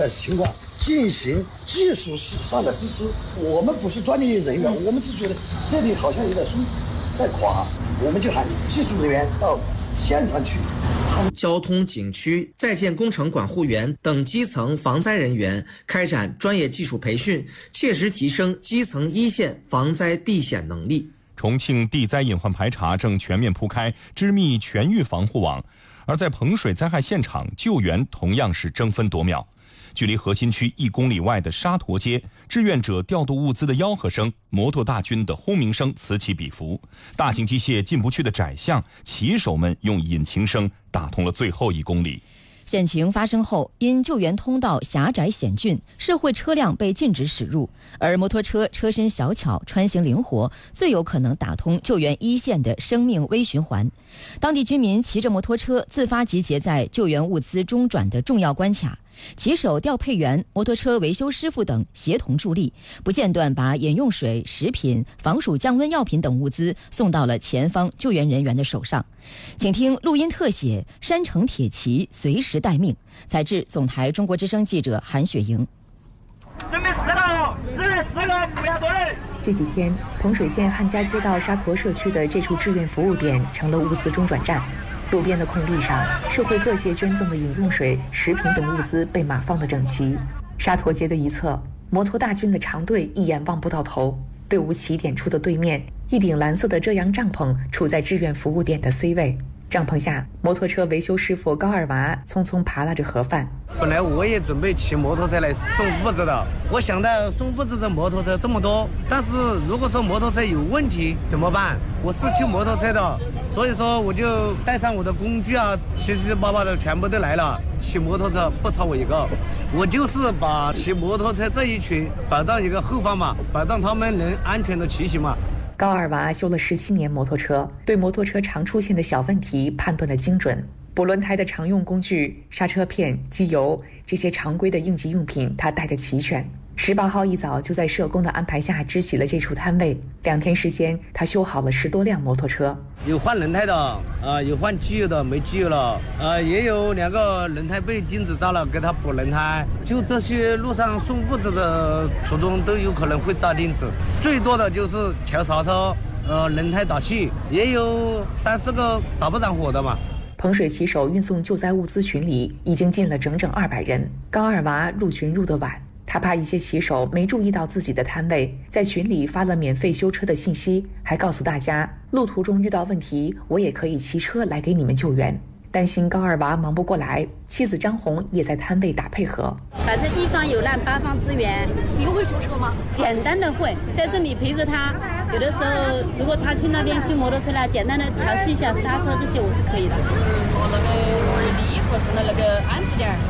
情况进行技术上的支持。我们不是专业人员，我们只觉得这里好像有点在垮，我们就喊技术人员到现场去。 交通景区、在建工程管护员等基层防灾人员开展专业技术培训，切实提升基层一线防灾避险能力。 重庆地灾隐患排查正全面铺开，织密全域防护网，而在彭水灾害现场，救援同样是争分夺秒。距离核心区1公里外的沙陀街，志愿者调度物资的吆喝声，摩托大军的轰鸣声此起彼伏。大型机械进不去的窄巷，骑手们用引擎声打通了最后1公里。 险情发生后，因救援通道狭窄险峻，社会车辆被禁止驶入，而摩托车车身小巧，穿行灵活，最有可能打通救援一线的生命微循环。当地居民骑着摩托车自发集结在救援物资中转的重要关卡，骑手、调配员、摩托车维修师傅等协同助力，不间断把饮用水、食品、防暑降温药品等物资送到了前方救援人员的手上。请听录音特写《山城铁骑随时待命》，采自总台中国之声记者韩雪莹。 准备4个，不要多人。 这几天，彭水县汉家街道沙陀社区的这处志愿服务点成了物资中转站。路边的空地上，社会各界捐赠的饮用水、食品等物资被码放得整齐。沙陀街的一侧，摩托大军的长队一眼望不到头。队伍起点处的对面，一顶蓝色的遮阳帐篷处在志愿服务点的 C 位。帐篷下，摩托车维修师傅高二娃匆匆扒拉着盒饭。 本来我也准备骑摩托车来送物资的，我想到送物资的摩托车这么多，但是如果说摩托车有问题怎么办？我是骑摩托车的，所以说我就带上我的工具啊，七七八八的全部都来了。骑摩托车不超我一个，我就是把骑摩托车这一群保障一个后方嘛，保障他们能安全的骑行嘛。 高二娃修了17年摩托车，对摩托车常出现的小问题判断得精准。补轮胎的常用工具、刹车片、机油，这些常规的应急用品他带得齐全。18号一早就在社工的安排下支起了这处摊位，2天时间他修好了10多辆摩托车。 有换轮胎的有换机油的没机油了也有2个轮胎被钉子扎了，给他补轮胎。就这些路上送物资的途中都有可能会扎钉子，最多的就是调刹车轮胎打气，也有3-4个打不着火的嘛。 彭水骑手运送救灾物资群里已经进了整整200人。高二娃入群入得晚，他怕一些骑手没注意到自己的摊位，在群里发了免费修车的信息，还告诉大家路途中遇到问题，我也可以骑车来给你们救援。担心高二娃忙不过来，妻子张红也在摊位打配合。 反正一方有难八方支援。 你会修车吗？ 简单的会，在这里陪着他。有的时候如果他去那边修摩托车了，简单的调试一下刹车这些我是可以的。 我那个耳力或是那个安置点。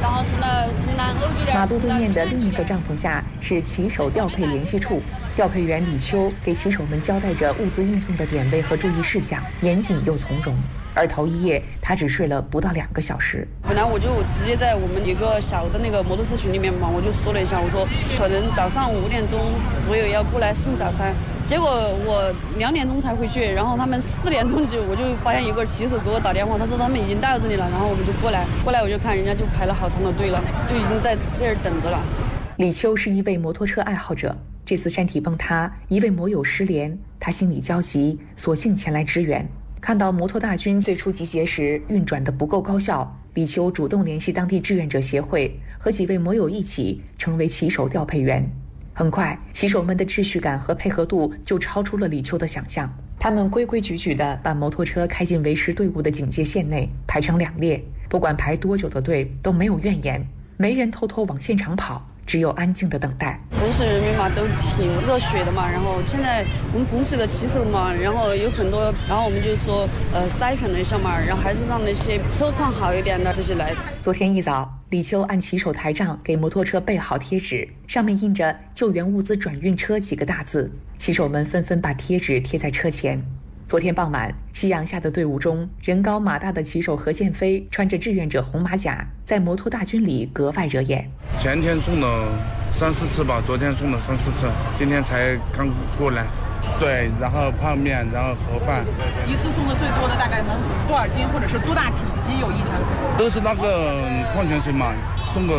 马路对面的另一个帐篷下是骑手调配联系处，调配员李秋给骑手们交代着物资运送的点位和注意事项，严谨又从容。而头一夜他只睡了不到2个小时。 本来我就直接在我们一个小的那个摩托车群里面嘛，我就说了一下，我说可能早上5点钟左右要过来送早餐。结果我2点钟才回去，然后他们4点钟我就发现有个骑手给我打电话，他说他们已经到这里了，然后我们就过来我就看人家就排了好长的队了，就已经在这儿等着了。 李秋是一位摩托车爱好者，这次山体崩塌，一位摩友失联，他心里焦急，索性前来支援。看到摩托大军最初集结时运转的不够高效，李秋主动联系当地志愿者协会，和几位摩友一起成为骑手调配员。很快，骑手们的秩序感和配合度就超出了李秋的想象。他们规规矩矩地把摩托车开进维持队伍的警戒线内，排成2列，不管排多久的队都没有怨言，没人偷偷往现场跑，只有安静的等待。 彭水人民嘛都挺热血的嘛，然后现在我们彭水的骑手嘛，然后有很多，然后我们就说筛选了一下嘛，然后还是让那些车况好一点的这些来。 昨天一早，李秋按骑手台账给摩托车备好贴纸，上面印着救援物资转运车几个大字，骑手们纷纷把贴纸贴在车前。昨天傍晚，夕阳下的队伍中，人高马大的骑手何建飞穿着志愿者红马甲，在摩托大军里格外惹眼。 前天送了3-4次吧，昨天送了3-4次，今天才刚过来。对，然后泡面，然后盒饭。 一次送的最多的大概能多少斤，或者是多大体积有印象？ 都是那个矿泉水嘛，送个